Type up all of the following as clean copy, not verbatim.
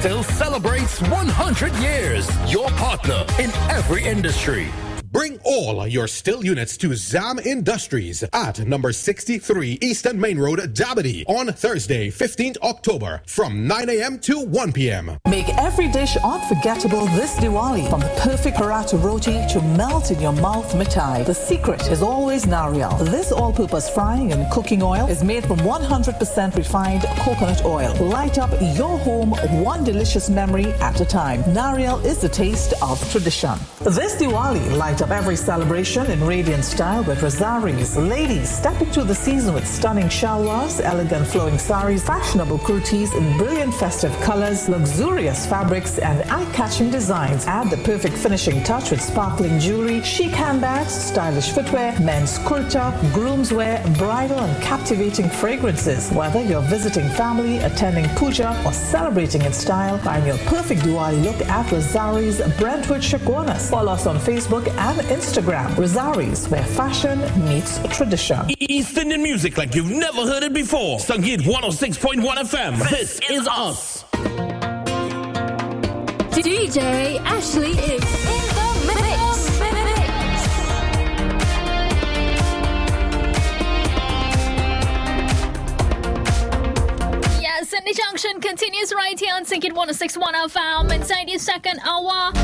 still celebrates 100 years. Your partner in every industry. Bring all your still units to ZAM Industries at number 63 Eastern Main Road, Dabity on Thursday, 15th October from 9 a.m. to 1 p.m. Make every dish unforgettable this Diwali. From the perfect paratha roti to melt in your mouth mithai. The secret is always Nariel. This all-purpose frying and cooking oil is made from 100% refined coconut oil. Light up your home one delicious memory at a time. Nariel is the taste of tradition. This Diwali, light up every celebration in radiant style with Rosaris. Ladies, step into the season with stunning shalwars, elegant flowing saris, fashionable kurtis in brilliant festive colors, luxurious fabrics, and eye-catching designs. Add the perfect finishing touch with sparkling jewelry, chic handbags, stylish footwear, men's kurta, groomswear, bridal and captivating fragrances. Whether you're visiting family, attending puja, or celebrating in style, find your perfect Diwali look at Rosaris Brentwood Chaguanas. Follow us on Facebook and Instagram. Rosaris, where fashion meets tradition. East Indian music like you've never heard it before. Sangeet 106.1 FM. This is us. DJ Ashley is in the mix. Yes, Sydney Junction continues right here on Sangeet 106.1 FM inside your second hour.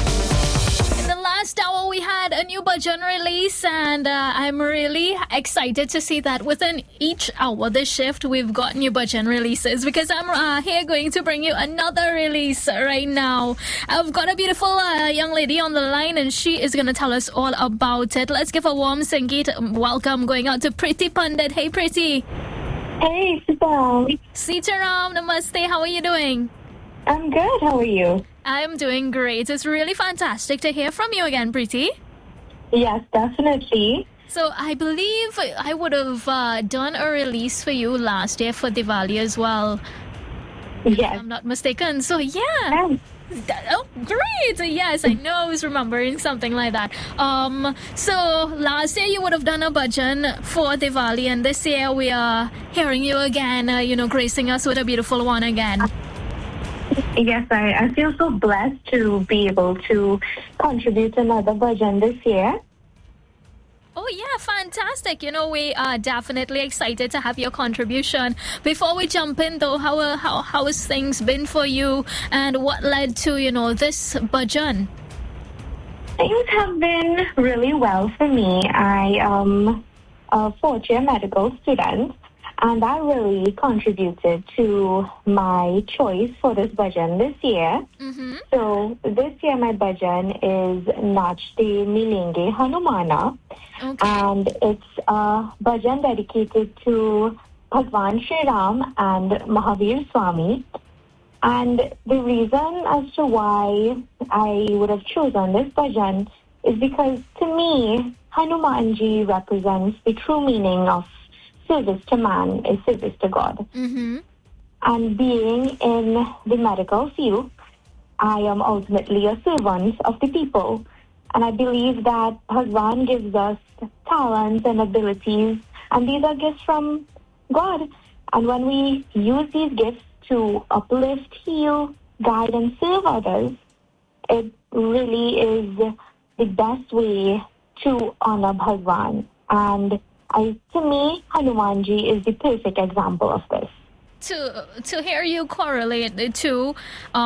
In the last hour, we had a new bhajan release, and I'm really excited to see that within each hour, this shift, we've got new bhajan releases, because I'm here going to bring you another release right now. I've got a beautiful young lady on the line, and she is going to tell us all about it. Let's give a warm Sangeet welcome going out to Priti Pandit. Hey, Priti. Hey, Sitaram. Sitaram, namaste. How are you doing? I'm good. How are you? I'm doing great. It's really fantastic to hear from you again, Priti. Yes, definitely. So I believe I would have done a release for you last year for Diwali as well. Yes. If I'm not mistaken. So yeah. Oh, great. Yes, I know I was remembering something like that. So last year you would have done a bhajan for Diwali, and this year we are hearing you again, gracing us with a beautiful one again. Yes, I feel so blessed to be able to contribute another bhajan this year. Oh, yeah, fantastic. We are definitely excited to have your contribution. Before we jump in, though, how has things been for you, and what led to, this bhajan? Things have been really well for me. I am a fourth-year medical student, and that really contributed to my choice for this bhajan this year. Mm-hmm. So this year my bhajan is Nachte Milenge Hanumana. Okay. And it's a bhajan dedicated to Bhagwan Shri Ram and Mahavir Swami. And the reason as to why I would have chosen this bhajan is because to me, Hanumanji represents the true meaning of service to man is service to God. Mm-hmm. And being in the medical field, I am ultimately a servant of the people. And I believe that Bhagwan gives us talents and abilities, and these are gifts from God. And when we use these gifts to uplift, heal, guide, and serve others, it really is the best way to honor Bhagwan. And to me, Hanumanji is the perfect example of this. To hear you correlate the two,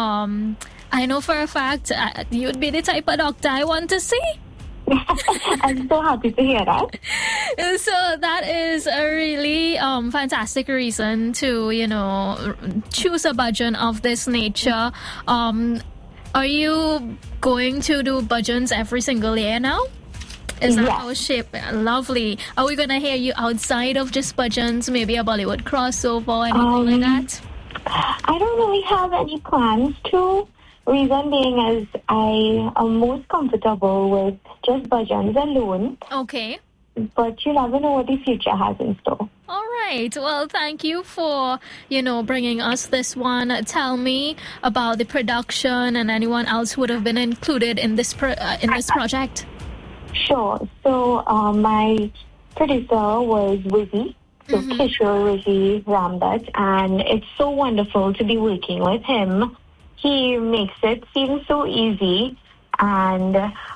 I know for a fact you'd be the type of doctor I want to see. I'm so happy to hear that. So that is a really fantastic reason to, choose a bhajan of this nature. Are you going to do bhajans every single year now? Is that how shape? Lovely. Are we going to hear you outside of just bhajans, maybe a Bollywood crossover or anything like that? I don't really have any plans to. Reason being is I am most comfortable with just bhajans alone. Okay. But you never know what the future has in store. All right. Well, thank you for, bringing us this one. Tell me about the production and anyone else who would have been included in this project. Sure. So my producer was Wizzy, so Kishore Wizzy Ramdat, and it's so wonderful to be working with him. he makes it seem so easy. And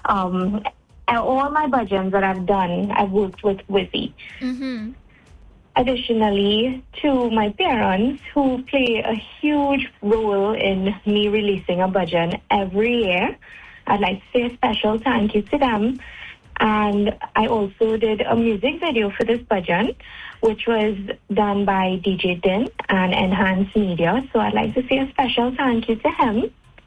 all my bhajans that I've done, I've worked with Wizzy. Mm-hmm. Additionally, to my parents, who play a huge role in me releasing a bhajan every year, I'd like to say a special thank you to them. And I also did a music video for this bhajan, which was done by DJ Din and Enhance Media. So I'd like to say a special thank you to him.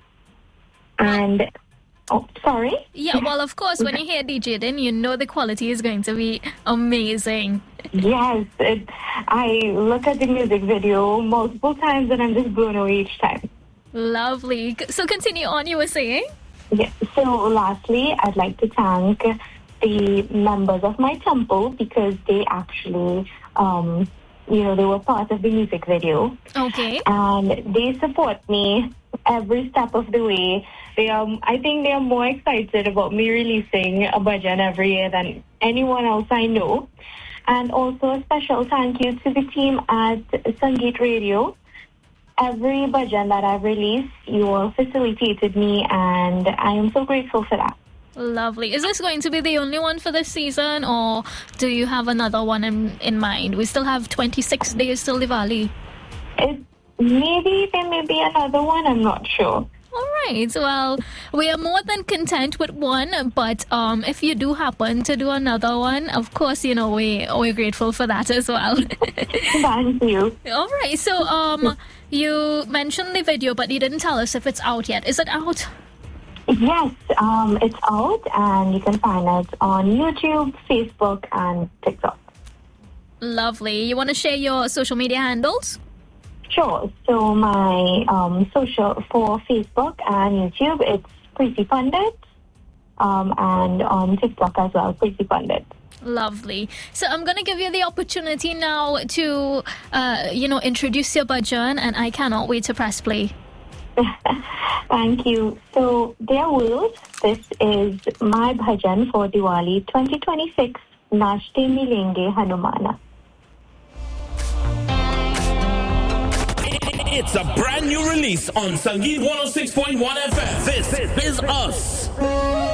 And, sorry? Yeah, well, of course, when you hear DJ Din, you know the quality is going to be amazing. Yes, I look at the music video multiple times and I'm just blown away each time. Lovely. So continue on, you were saying? Yeah. So lastly, I'd like to thank the members of my temple because they actually, they were part of the music video. Okay. And they support me every step of the way. I think they are more excited about me releasing a bhajan every year than anyone else I know. And also a special thank you to the team at Sangeet Radio. Every bhajan that I've released, you all facilitated me, and I am so grateful for that. Lovely. Is this going to be the only one for this season, or do you have another one in mind? We still have 26 days till Diwali. Maybe there may be another one, I'm not sure. All right. Well, we are more than content with one, but if you do happen to do another one, of course, we're grateful for that as well. Thank you. All right. So, you mentioned the video, but you didn't tell us if it's out yet. Is it out? Yes, it's out, and you can find it on YouTube, Facebook, and TikTok. Lovely. You want to share your social media handles? Sure. So my social for Facebook and YouTube, it's Pretty Pundit, and on TikTok as well, Pretty Pundit. Lovely. So I'm going to give you the opportunity now to, introduce your bhajan, and I cannot wait to press play. Thank you. So, dear world, this is my bhajan for Diwali 2026, Nachte Milenge Hanumana. It's a brand new release on Sangeet 106.1 FM. This is us.